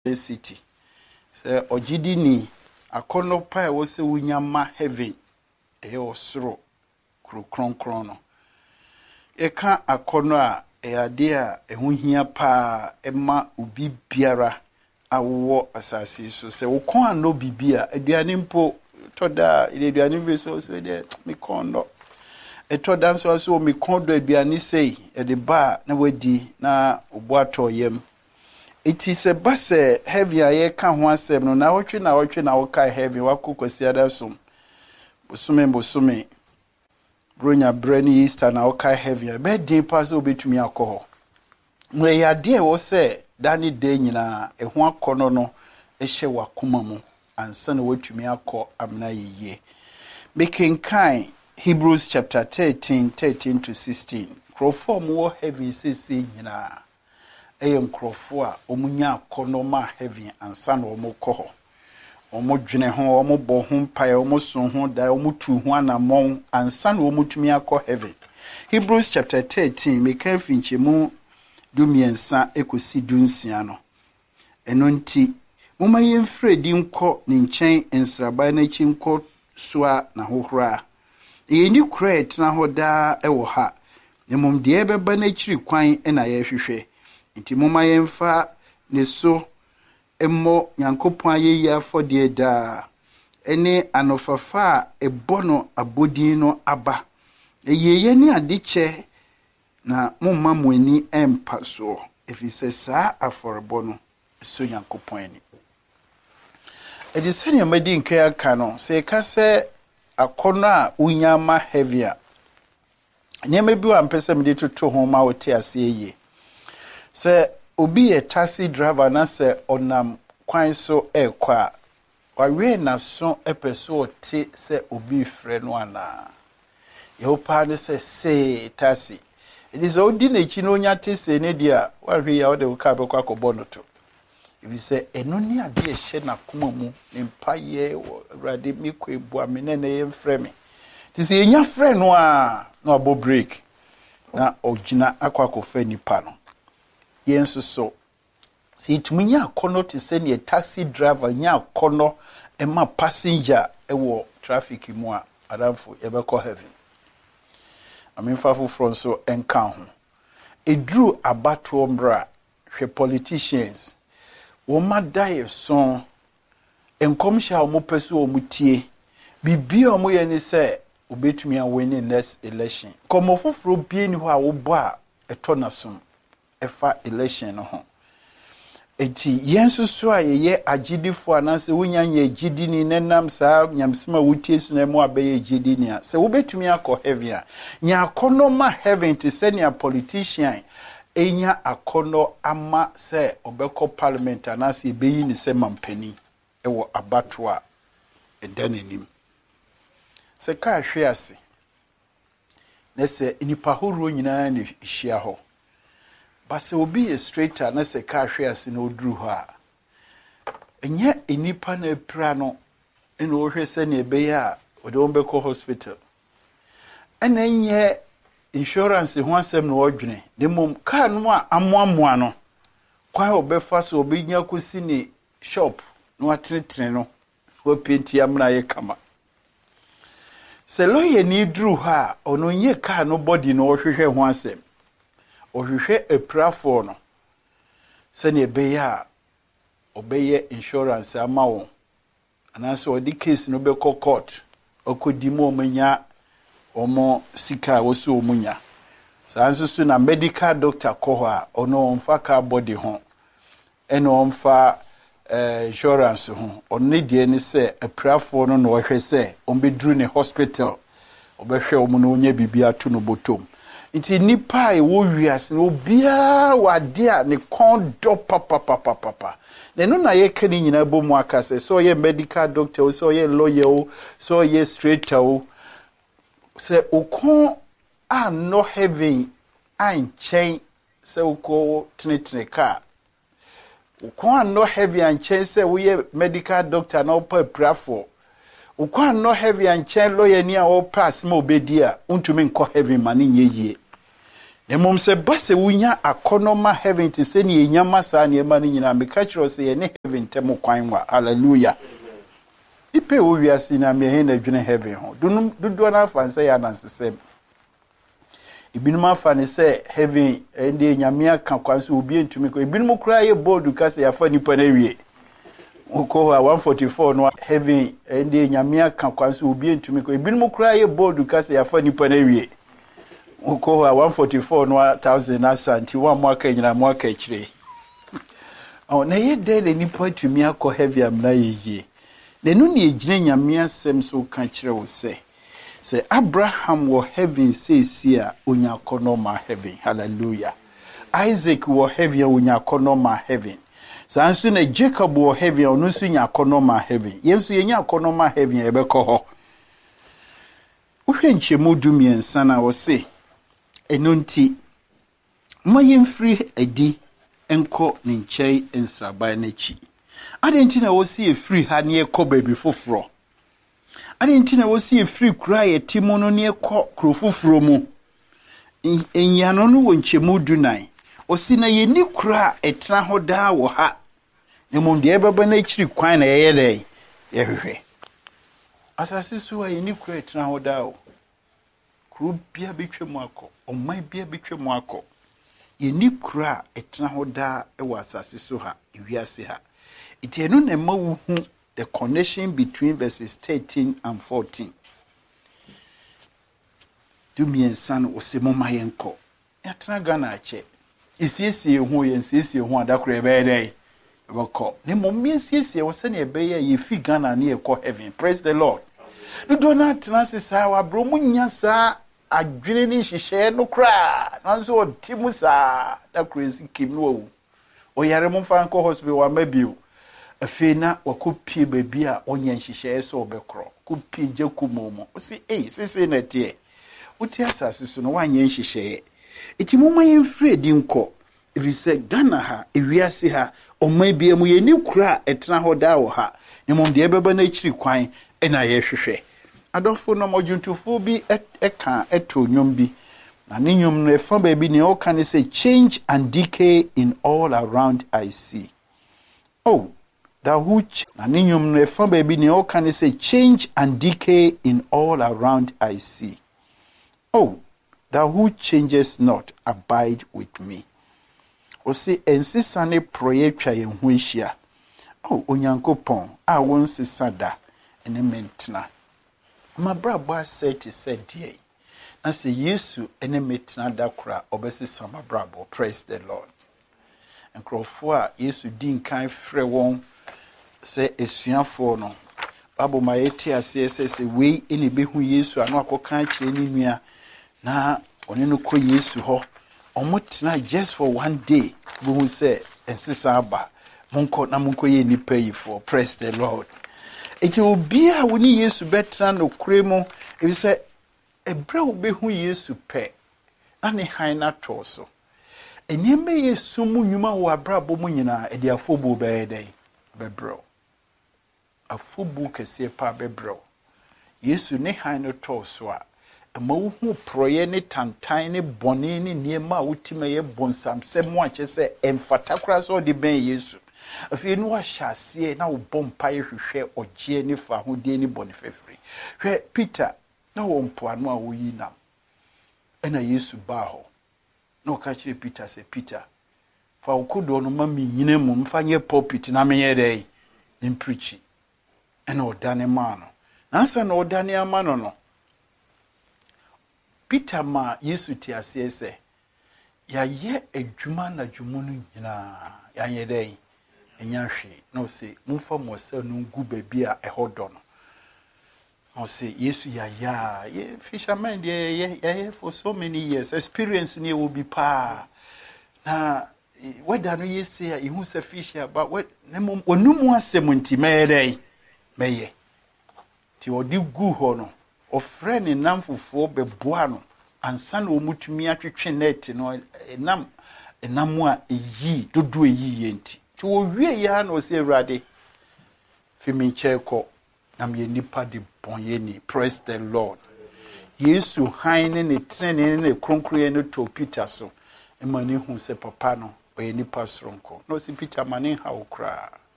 city. Say ojidini akono pa e wo se wunyama heaven e osoro kron no. Eka akono a e ade a eho hia pa ema ubi biara awo asase so se wo kon ano bibia aduane mpo toda ile aduane bi so de me kondo etoda nso so me kondo aduane sei e de ba na wadi na obo atoyem. It is a bus heavy aye kan ho asem no na wotwe na wokai heavy wakokwasi adasum bosume bronya brani easter na wokai heavy be din pass obetumi akọ mwe ya de wo se dani de nyina eho akono no ehye wakoma mu ansa na wotumi akọ amna yiye making kind Hebrews chapter 13 to 16 crofom wo heavy sisi nyina eyem crofo a omunya akono ma heavy ansa na omukọ ho omudwene ho omubọ ho mpae omuso ho da omutu ho anamon ansa na omutumi akọ heaven. Hebrews chapter 13 meka finchemu dumiensa ekosi dunsia no eno nti moma yemfredi nkọ ne nchen ensraba na chi nkọ soa na hohora yeni kura etna ho da ewo ha nemom de ebeba na chiri kwan na ye hwehwe nti moma yemfa ne so emmo yankopon ayeyi afode da ene anofafa ebono abodin no aba eyeye ni adeche na mumma muani empa so efise saa aforebo no so yankopon ani edisani amadi nke aka no se ka se akono a unyama heavier nyeme bi wa mpese mede toto ho ma wote ase ye se obi a taxi driver na se onam kwan so ekwa wawe na so epeso ote se obi frɛ no ana yopa ne se taxi it is odi na chi no nya te se ne dia wahwe ya ode ka be kwa kɔbɔ no to if say eno ni ade ehye na koma mu ne mpaye awrade mi kɔ ebu amene na ye mfrɛ me ti se enya frɛ no a na abo break na ogina akwa kɔfa nipa no yenso so si itumunya akono te se ne taxi driver nya akono ema passenger ewo traffic mu a adamfo yebekɔ heaven aminfafo from so enka ho edru abato mbra hwe politicians wo madaye so enkomhya wo peso wo mutie bibia wo ye ni se obetumi awin next election komofoforo bie ni ho a wo bo a etonasom efa election no ho eti yensusu a ye agidifo anase wonyanya agidini nenam saa nyamsema wutie su na mu abeye agidini a se wo betumi akọ heaven a nya akono ma heaven te se ne politician enya akono ama se obekọ parliament anase beyi ni se mampani ewo abato a edanenim se ka hwe ase na se nipa horo nyina ne hia ho base obi a straighter na se ka hwe ase na oduru ho a enye enipa na pra no ene o hwe se na ebeye a ode on beko hospital ene enye insurance ho asem na odwene demom car no a amoamoa no kwa obefa so obinya kosi ni shop no atretre no o penti amna ye kama se loye ni duru ha ono nye car no body no ohwehwe ho asem ohwehwe eprafo no se ne ebeye a obeye insurance amawo anaso odi case no be court okodimo omanya omo sika woso omunya sanso na medical doctor ko ha ono omfa ka body ho eno omfa insurance ho onni die ni se eprafo no no ohwe se ombedru ne hospital obehwe omu no onya bibia to no botom nti nipa e wo wiase no bia wade a ne kondo papa nenu na ye kani nyina bomu akase so ye medical doctor so ye lawyer so ye straighter se ukon a no heaven anchen se uko tinitre ka ukon a no heaven anchen se wo ye medical doctor na opa prafo ukon a no heaven anchen lawyer ni a opa asma obedia untumi nko heaven mani nyeye Nemom se base wunya akonoma heaven te se ne nyama saa ne ma ne nyina me ka kiro se ye ne heaven temo kwan wa. Hallelujah. Ipe wo wiase na me he na dwene heaven ho. Dodo na afanse ya nansesem. Ibinum afa ne se heaven ende nyame aka kwan so obi entumi ko. Ibinum kura ye bold ka se ya fa nipa na wie. Uko 144 no heaven ende nyame aka kwan so obi entumi ko. Ibinum kura ye bold ka se ya fa nipa na wie. Uko 144 no 1000 asanti wa mwaka nyina mwaka kire. Na ye dele nipa tumi akọ heaven amna ye. Nenu ne ejine nyame asem so ka kire wo se Abraham wo heaven say a onya konoma heaven. Hallelujah. Isaac wo heaven onya konoma heaven. Sanso na Jacob wo heaven onu so nya konoma heaven. Yenso ye nya konoma heaven ebekọ ho. Uhwe nchemu dumiensa na wo se enonti mayemfiri adi enko ne nkyai ensraban nachi. Adenti na wo se free ha ne ekọ baby foforo. Adenti na wo se free kura ye timono ne ekọ kro foforo mu. Enyano no wo nchemu dunan. Osi na ye ni kura etna ho da wo ha. Ne mo de ebeba na chiri kwan na ye le ye hwehwe. Asase so ye ni kura etna ho da wo. Kuro bia betwemu akọ, omai bia betwemu akọ. Ye ni kura etna ho da e wo asase so ha, wiase ha. It enu na ma wu hu the connection between verses 13 and 14. Do me and son o se mo mayenko. Yatra Ghana ache. Isiesie hu ye nsiesie hu adakro ebe dey. Ebeko. Ne mo miesiesie wo se na ebe ye fi Ghana na ekọ heaven. Praise the Lord. Do not transisa wa bro munya sa adwene ni hihye no kra. Nanso o timu sa da crazy kim no wo. O yare mo fa nko hospital wa mabiu. Afena wakopie baby a onye nhihye so obekro. Kopie jakumomo. O si sisi na tie. Uti asase so no wanye nhihye. Iti moma yemfre di nko. If you say Ghana ha, ewiase ha, omai bia mu ye ni kura etna ho da wo ha. Ne mom de ebeba na chiri kwan na ye hwehwe. Adofo no mojuntufu bi eka eto nyom bi. Na ne nyom no efa ba bi ne o kan say change and decay in all around I see. Oh, that which na ne nyom no efa ba bi ne o kan say change and decay in all around I see. Oh, that who changes not abide with me. O se ensisane proye twa ye ho hia. Oh, onyankopon a won sisada ene mentna. Ma brabo aseti said ye. Na se Yesu ene metna da kra obesisa ma brabo. Praise the Lord. Enkrofo a Yesu din kan frɛ won se esuafo no. Babo ma yeti ase se we ene behu Yesu ano akokan kire ni nua na one no ko Yesu ho. Omotena just for one day. Who say ensisa aba. Munko ye nipa yi for. Praise the Lord. Eti obi a woni Yesu betra no kremo e say ebra obehu Yesu pe na ne han na to so enyeme Yesu mu nyuma wo abrabo mu nyina e de afobu be den bebro afobu kese pa bebro Yesu ne han no to so a ma wo hu proye ne tantan ne bone ne niema wotima ye bonsam semo a chese emfata kra so de ben Yesu afi no wa hyase na wo bompa ye hwehwe ogie ne fa ho de ne bone fefri hwe Peter na wo mpoano a wo yi nam ena Yesu ba ho na o ka kire Peter se Peter fa okodo no ma mi nyine mu mfa nye pulpit na me ye dey nim preach ena odane ma no na nsa na odane ama no Peter ma Yesu ti ase se ya ye adwuma na dwumu no nyina ya ye dey enya hwe no se mumfa mo se no ngu baby a ehodo no no se Yesu ya fisherman ye for so many years experience ni will be pa na whether no ye say e hu se fisher but what onumu asem nti meye meye ti odi gu ho no ofre ne namfofo beboa no ansa na omutumi atwetwe net no enam a eyi dodo eyi yenti ti wo wie ya na o se Awurade fi mi cheko na me nipa de bonyeni. Praise the Lord. Yesu han ne trene ne kronkroye no to Peter so. Emani hu se papa no oyɛ nipa soronko. No si Peter mane ha okra.